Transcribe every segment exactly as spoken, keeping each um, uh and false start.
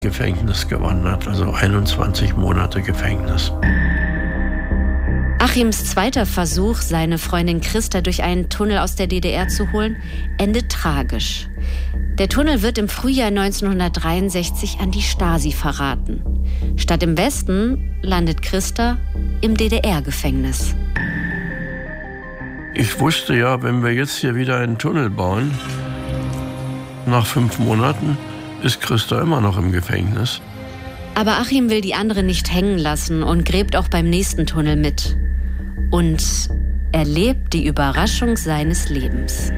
Gefängnis gewandert, also einundzwanzig Monate Gefängnis. Achims zweiter Versuch, seine Freundin Christa durch einen Tunnel aus der D D R zu holen, endet tragisch. Der Tunnel wird im Frühjahr neunzehnhundertdreiundsechzig an die Stasi verraten. Statt im Westen landet Christa im D D R-Gefängnis. Ich wusste ja, wenn wir jetzt hier wieder einen Tunnel bauen, nach fünf Monaten ist Christa immer noch im Gefängnis. Aber Achim will die andere nicht hängen lassen und gräbt auch beim nächsten Tunnel mit. Und erlebt die Überraschung seines Lebens.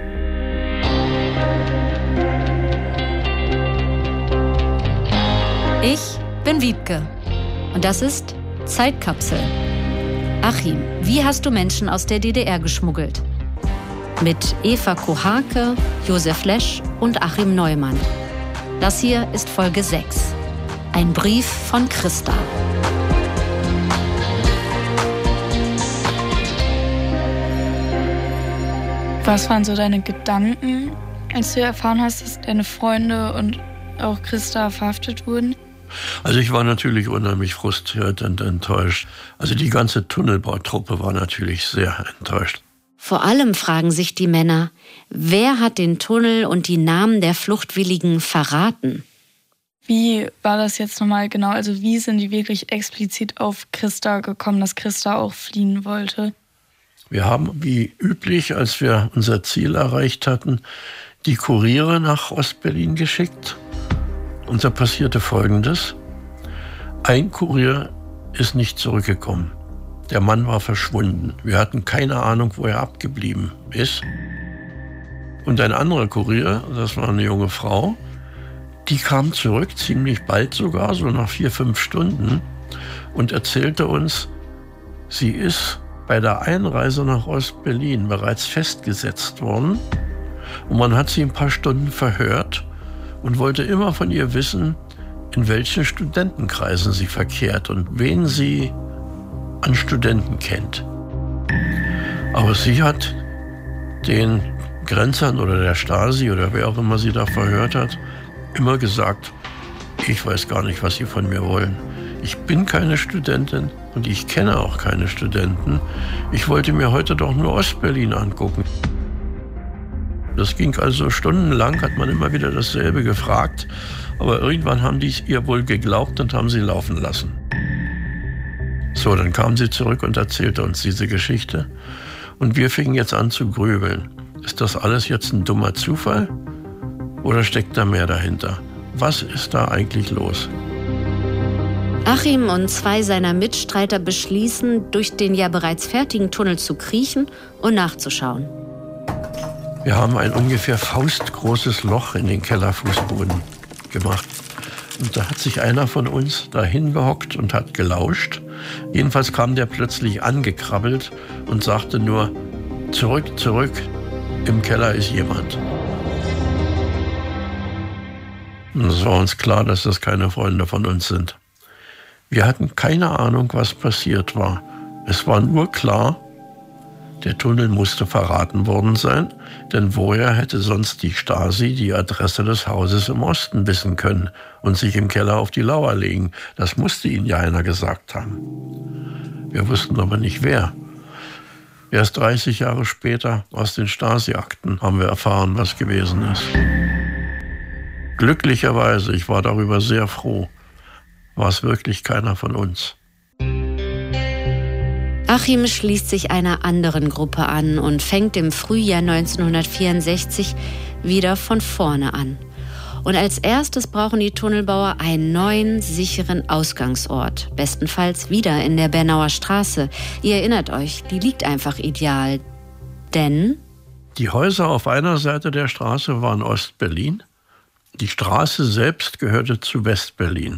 Ich bin Wiebke und das ist Zeitkapsel. Achim, wie hast du Menschen aus der D D R geschmuggelt? Mit Eva Kohake, Josef Lesch und Achim Neumann. Das hier ist Folge sechs. Ein Brief von Christa. Was waren so deine Gedanken, als du erfahren hast, dass deine Freunde und auch Christa verhaftet wurden? Also ich war natürlich unheimlich frustriert und enttäuscht. Also die ganze Tunnelbautruppe war natürlich sehr enttäuscht. Vor allem fragen sich die Männer, wer hat den Tunnel und die Namen der Fluchtwilligen verraten? Wie war das jetzt nochmal genau? Also wie sind die wirklich explizit auf Christa gekommen, dass Christa auch fliehen wollte? Wir haben, wie üblich, als wir unser Ziel erreicht hatten, die Kuriere nach Ostberlin geschickt. Und da passierte Folgendes. Ein Kurier ist nicht zurückgekommen. Der Mann war verschwunden. Wir hatten keine Ahnung, wo er abgeblieben ist. Und ein anderer Kurier, das war eine junge Frau, die kam zurück, ziemlich bald sogar, so nach vier, fünf Stunden, und erzählte uns, sie ist bei der Einreise nach Ostberlin bereits festgesetzt worden. Und man hat sie ein paar Stunden verhört und wollte immer von ihr wissen, in welchen Studentenkreisen sie verkehrt und wen sie an Studenten kennt. Aber sie hat den Grenzern oder der Stasi oder wer auch immer sie da verhört hat, immer gesagt, ich weiß gar nicht, was sie von mir wollen. Ich bin keine Studentin und ich kenne auch keine Studenten. Ich wollte mir heute doch nur Ostberlin angucken. Das ging also stundenlang, hat man immer wieder dasselbe gefragt. Aber irgendwann haben die ihr wohl geglaubt und haben sie laufen lassen. So, dann kam sie zurück und erzählte uns diese Geschichte. Und wir fingen jetzt an zu grübeln. Ist das alles jetzt ein dummer Zufall? Oder steckt da mehr dahinter? Was ist da eigentlich los? Achim und zwei seiner Mitstreiter beschließen, durch den ja bereits fertigen Tunnel zu kriechen und nachzuschauen. Wir haben ein ungefähr faustgroßes Loch in den Kellerfußboden gemacht. Und da hat sich einer von uns dahin gehockt und hat gelauscht. Jedenfalls kam der plötzlich angekrabbelt und sagte nur, zurück, zurück, im Keller ist jemand. Und es war uns klar, dass das keine Freunde von uns sind. Wir hatten keine Ahnung, was passiert war. Es war nur klar, der Tunnel musste verraten worden sein, denn woher hätte sonst die Stasi die Adresse des Hauses im Osten wissen können und sich im Keller auf die Lauer legen? Das musste ihnen ja einer gesagt haben. Wir wussten aber nicht wer. Erst dreißig Jahre später aus den Stasi-Akten haben wir erfahren, was gewesen ist. Glücklicherweise, ich war darüber sehr froh, war es wirklich keiner von uns. Achim schließt sich einer anderen Gruppe an und fängt im Frühjahr neunzehnhundertvierundsechzig wieder von vorne an. Und als erstes brauchen die Tunnelbauer einen neuen, sicheren Ausgangsort. Bestenfalls wieder in der Bernauer Straße. Ihr erinnert euch, die liegt einfach ideal. Denn die Häuser auf einer Seite der Straße waren Ostberlin. Die Straße selbst gehörte zu Westberlin.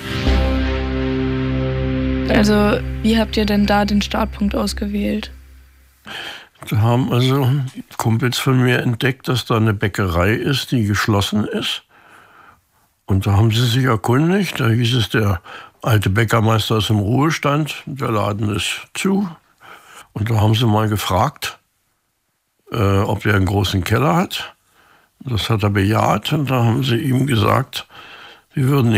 Also, wie habt ihr denn da den Startpunkt ausgewählt? Da haben also Kumpels von mir entdeckt, dass da eine Bäckerei ist, die geschlossen ist. Und da haben sie sich erkundigt. Da hieß es, der alte Bäckermeister ist im Ruhestand, der Laden ist zu. Und da haben sie mal gefragt, äh, ob er einen großen Keller hat. Das hat er bejaht und da haben sie ihm gesagt, sie würden